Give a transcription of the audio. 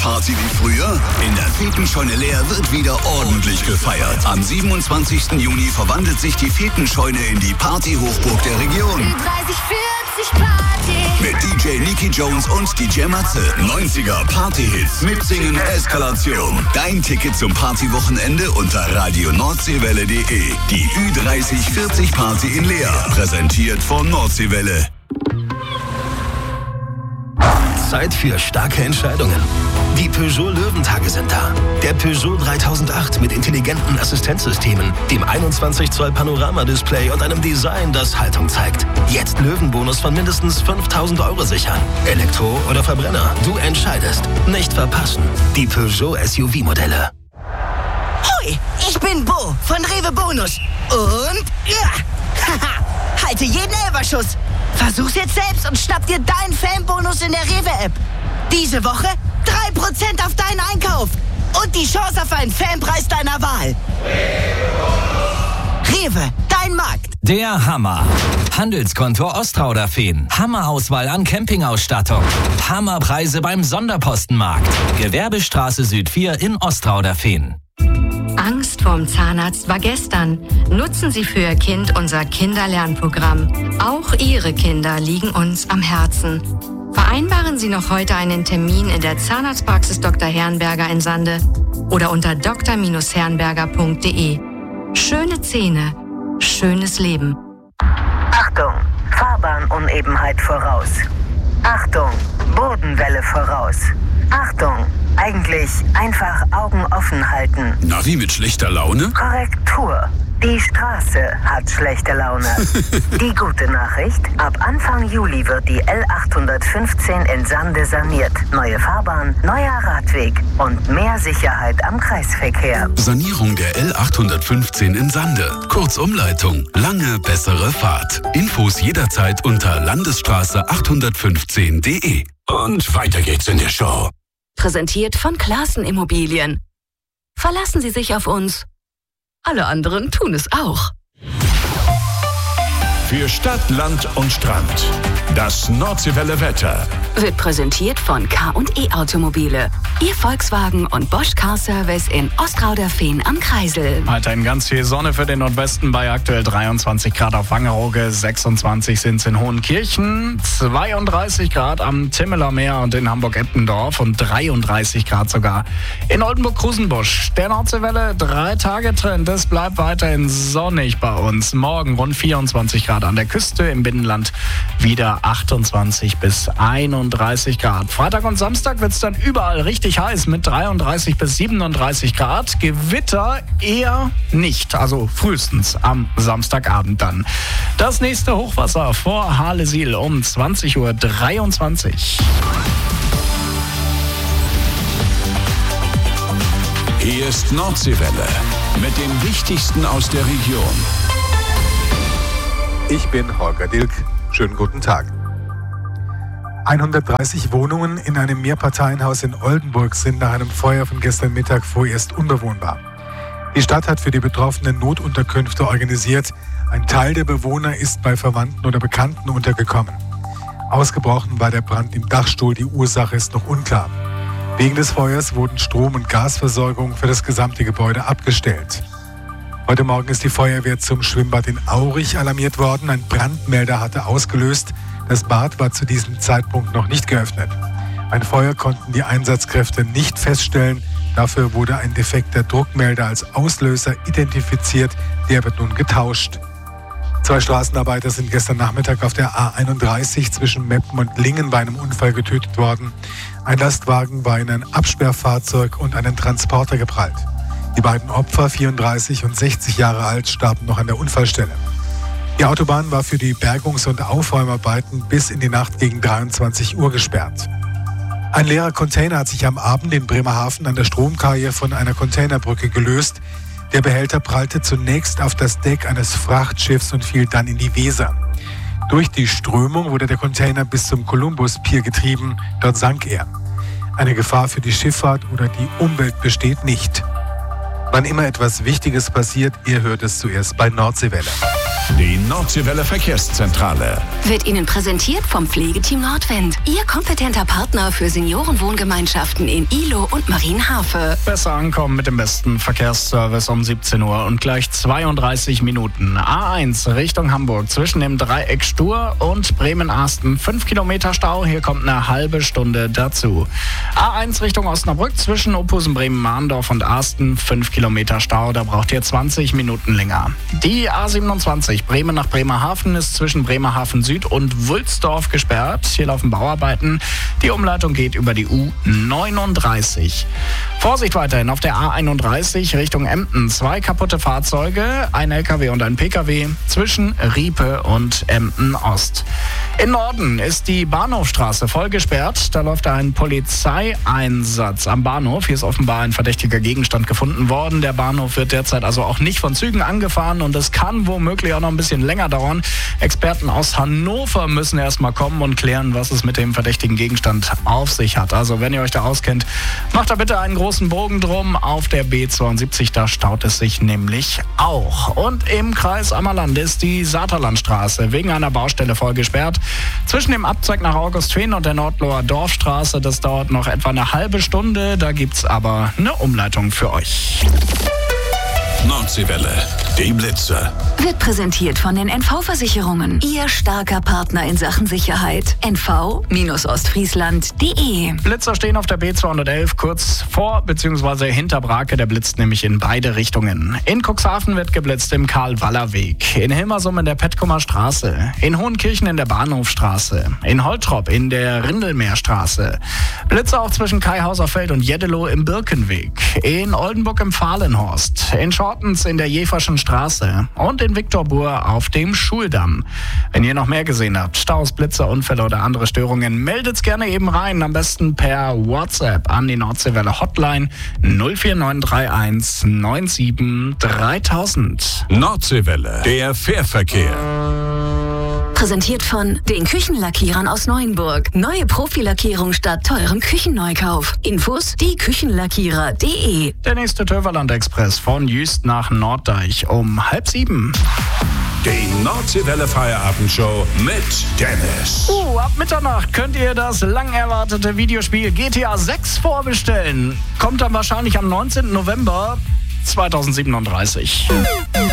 Party wie früher? In der Fetenscheune Leer wird wieder ordentlich gefeiert. Am 27. Juni verwandelt sich die Fetenscheune in die Party-Hochburg der Region. 30, 40 Party. Mit DJ Nicky Jones und DJ Matze. 90er Party-Hits mit Singen Eskalation. Dein Ticket zum Partywochenende unter radionordseewelle.de. Die Ü30-40 Party in Leer. Präsentiert von Nordseewelle. Zeit für starke Entscheidungen. Die Peugeot Löwentage sind da. Der Peugeot 3008 mit intelligenten Assistenzsystemen, dem 21 Zoll Panoramadisplay und einem Design, das Haltung zeigt. Jetzt Löwenbonus von mindestens 5.000 € sichern. Elektro oder Verbrenner, du entscheidest. Nicht verpassen. Die Peugeot SUV-Modelle. Hoi, ich bin Bo von Rewe Bonus. Und haha, halte jeden Elferschuss. Versuch's jetzt selbst und schnapp dir deinen Fanbonus in der Rewe-App. Diese Woche 3% auf deinen Einkauf und die Chance auf einen Fanpreis deiner Wahl. Rewe, dein Markt. Der Hammer. Handelskontor Ostrauder-Fehn. Hammerauswahl an Campingausstattung. Hammerpreise beim Sonderpostenmarkt. Gewerbestraße Süd 4 in Ostrauder-Fehn. Angst vorm Zahnarzt war gestern. Nutzen Sie für Ihr Kind unser Kinderlernprogramm. Auch Ihre Kinder liegen uns am Herzen. Vereinbaren Sie noch heute einen Termin in der Zahnarztpraxis Dr. Herrenberger in Sande oder unter dr-herrenberger.de. Schöne Zähne, schönes Leben. Achtung, Fahrbahnunnebenheit voraus. Achtung, Bodenwelle voraus. Achtung, eigentlich einfach Augen offen halten. Navi mit schlechter Laune? Korrektur. Die Straße hat schlechte Laune. Die gute Nachricht, ab Anfang Juli wird die L815 in Sande saniert. Neue Fahrbahn, neuer Radweg und mehr Sicherheit am Kreisverkehr. Sanierung der L815 in Sande. Kurzumleitung. Lange bessere Fahrt. Infos jederzeit unter landesstraße815.de. Und weiter geht's in der Show. Präsentiert von Classen Immobilien. Verlassen Sie sich auf uns. Alle anderen tun es auch. Für Stadt, Land und Strand. Das Nordseewelle Wetter. Wird präsentiert von K&E Automobile. Ihr Volkswagen und Bosch Car Service in Ostrauder-Fehn am Kreisel. Weiterhin ganz viel Sonne für den Nordwesten bei aktuell 23 Grad auf Wangerooge, 26 sind es in Hohenkirchen, 32 Grad am Timmeler Meer und in Hamburg-Eppendorf und 33 Grad sogar in Oldenburg-Krusenbusch. Der Nordseewelle 3-Tage-Trend, es bleibt weiterhin sonnig bei uns. Morgen rund 24 Grad an der Küste, im Binnenland wieder 28 bis 31 Grad. Freitag und Samstag wird es dann überall richtig heiß mit 33 bis 37 Grad. Gewitter eher nicht, also frühestens am Samstagabend dann. Das nächste Hochwasser vor Harlesiel um 20:23 Uhr. Hier ist Nordseewelle mit dem Wichtigsten aus der Region. Ich bin Holger Dilk. Schönen guten Tag. 130 Wohnungen in einem Mehrparteienhaus in Oldenburg sind nach einem Feuer von gestern Mittag vorerst unbewohnbar. Die Stadt hat für die Betroffenen Notunterkünfte organisiert. Ein Teil der Bewohner ist bei Verwandten oder Bekannten untergekommen. Ausgebrochen war der Brand im Dachstuhl. Die Ursache ist noch unklar. Wegen des Feuers wurden Strom- und Gasversorgung für das gesamte Gebäude abgestellt. Heute Morgen ist die Feuerwehr zum Schwimmbad in Aurich alarmiert worden. Ein Brandmelder hatte ausgelöst. Das Bad war zu diesem Zeitpunkt noch nicht geöffnet. Ein Feuer konnten die Einsatzkräfte nicht feststellen. Dafür wurde ein defekter Druckmelder als Auslöser identifiziert. Der wird nun getauscht. 2 Straßenarbeiter sind gestern Nachmittag auf der A31 zwischen Meppen und Lingen bei einem Unfall getötet worden. Ein Lastwagen war in ein Absperrfahrzeug und einen Transporter geprallt. Die beiden Opfer, 34 und 60 Jahre alt, starben noch an der Unfallstelle. Die Autobahn war für die Bergungs- und Aufräumarbeiten bis in die Nacht gegen 23 Uhr gesperrt. Ein leerer Container hat sich am Abend in Bremerhaven an der Stromkaje von einer Containerbrücke gelöst. Der Behälter prallte zunächst auf das Deck eines Frachtschiffs und fiel dann in die Weser. Durch die Strömung wurde der Container bis zum Columbus Pier getrieben. Dort sank er. Eine Gefahr für die Schifffahrt oder die Umwelt besteht nicht. Wann immer etwas Wichtiges passiert, ihr hört es zuerst bei Nordseewelle. Die Nordseewelle Verkehrszentrale. Wird Ihnen präsentiert vom Pflegeteam Nordwind. Ihr kompetenter Partner für Seniorenwohngemeinschaften in Ihlow und Marienhafe. Besser ankommen mit dem besten Verkehrsservice um 17 Uhr und gleich 32 Minuten. A1 Richtung Hamburg zwischen dem Dreieck Stur und Bremen-Asten. 5 Kilometer Stau, hier kommt eine halbe Stunde dazu. A1 Richtung Osnabrück zwischen Ophusen, Bremen-Mahndorf und Asten. 5 Kilometer Stau, da braucht ihr 20 Minuten länger. Die A27 Bremen nach Bremerhaven ist zwischen Bremerhaven Süd und Wülsdorf gesperrt. Hier laufen Bauarbeiten. Die Umleitung geht über die U39. Vorsicht weiterhin auf der A31 Richtung Emden. 2 kaputte Fahrzeuge, ein LKW und ein PKW zwischen Riepe und Emden Ost. Im Norden ist die Bahnhofstraße voll gesperrt. Da läuft ein Polizeieinsatz am Bahnhof. Hier ist offenbar ein verdächtiger Gegenstand gefunden worden. Der Bahnhof wird derzeit also auch nicht von Zügen angefahren und es kann womöglich auch noch ein bisschen länger dauern. Experten aus Hannover müssen erstmal kommen und klären, was es mit dem verdächtigen Gegenstand auf sich hat. Also wenn ihr euch da auskennt, macht da bitte einen großen Bogen drum. Auf der B72, da staut es sich nämlich auch. Und im Kreis Ammerland ist die Saterlandstraße wegen einer Baustelle voll gesperrt. Zwischen dem Abzweig nach Augustfehn und der Nordloher Dorfstraße, das dauert noch etwa eine halbe Stunde. Da gibt's aber eine Umleitung für euch. Nordseewelle, die Blitzer. Wird präsentiert von den NV-Versicherungen. Ihr starker Partner in Sachen Sicherheit. NV-Ostfriesland.de. Blitzer stehen auf der B211 kurz vor bzw. hinter Brake. Der blitzt nämlich in beide Richtungen. In Cuxhaven wird geblitzt im Karl-Waller-Weg. In Hilmersum in der Petkumer Straße. In Hohenkirchen in der Bahnhofstraße. In Holtrop in der Rindelmeerstraße. Blitzer auch zwischen Kaihauserfeld und Jeddelo im Birkenweg. In Oldenburg im Fahlenhorst. In Schortens in der Jeferschen Straße und in Viktorbur auf dem Schuldamm. Wenn ihr noch mehr gesehen habt, Staus, Blitzer, Unfälle oder andere Störungen, meldet's gerne eben rein. Am besten per WhatsApp an die Nordseewelle Hotline 04931 97 3000. Nordseewelle, der Fährverkehr. Präsentiert von den Küchenlackierern aus Neuenburg. Neue Profilackierung statt teurem Küchenneukauf. Infos dieküchenlackierer.de. Der nächste Töverland-Express von Jüst nach Norddeich um 6:30. Die Nordseewelle Feierabendshow mit Dennis. Ab Mitternacht könnt ihr das lang erwartete Videospiel GTA 6 vorbestellen. Kommt dann wahrscheinlich am 19. November 2037.